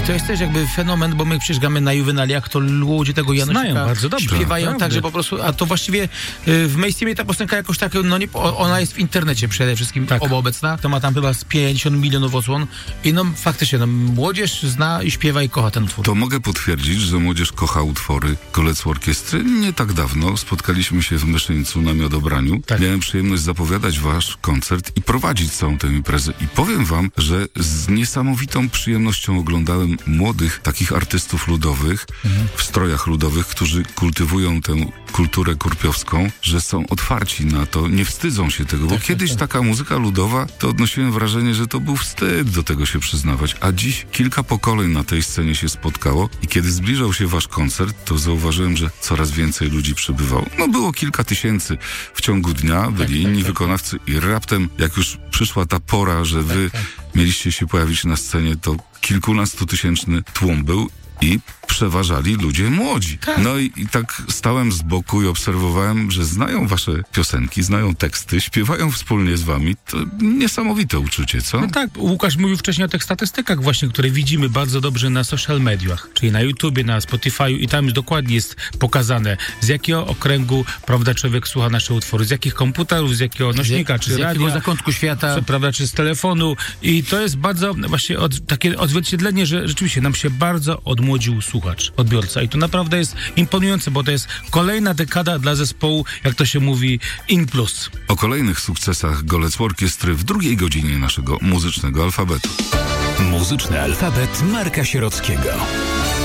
to jest też jakby fenomen, bo my przecież gramy na Juwenaliach, to ludzie tego Janosika znają bardzo dobrze. Śpiewają tak, że po prostu, a to właściwie w mainstreamie ta piosenka jakoś tak, no nie, ona jest w internecie przede wszystkim obecna, to ma tam chyba z 50 milionów odsłon i no faktycznie, no młodzież zna i śpiewa i kocha ten utwór. To mogę potwierdzić, że młodzież kocha utwory Golec Orkiestry. Nie tak dawno spotkaliśmy się w Myszyńcu na Miodobraniu. Tak. Miałem przyjemność zapowiadać wasz koncert i prowadzić całą tę imprezę. I powiem wam, że z niesamowitą przyjemnością oglądałem młodych takich artystów ludowych w strojach ludowych, którzy kultywują tę kulturę kurpiowską, że są otwarci na to, nie wstydzą się tego, bo kiedyś taka muzyka ludowa, to odnosiłem wrażenie, że to był wstyd do tego się przyznawać, a dziś kilka pokoleń na tej scenie się spotkało i kiedy zbliżał się wasz koncert, to zauważyłem, że coraz więcej ludzi przybywało. No było kilka tysięcy w ciągu dnia, byli inni wykonawcy i raptem, jak już przyszła ta pora, że wy mieliście się pojawić na scenie, to kilkunastotysięczny tłum był i przeważali ludzie młodzi. No i tak stałem z boku i obserwowałem, że znają wasze piosenki, znają teksty, śpiewają wspólnie z wami. To niesamowite uczucie, co? No tak, Łukasz mówił wcześniej o tych statystykach właśnie, które widzimy bardzo dobrze na social mediach, czyli na YouTubie, na Spotify'u i tam już dokładnie jest pokazane, z jakiego okręgu, prawda, człowiek słucha nasze utwory, z jakich komputerów, z jakiego nośnika, czy z jakiego radia, zakątku świata. prawda, czy z telefonu i to jest bardzo właśnie takie odzwierciedlenie, że rzeczywiście nam się bardzo odmłodził słuchacz, odbiorca i to naprawdę jest imponujące, bo to jest kolejna dekada dla zespołu, jak to się mówi, in plus. O kolejnych sukcesach Golec Orkiestry w drugiej godzinie naszego muzycznego alfabetu. Muzyczny alfabet Marka Sierockiego.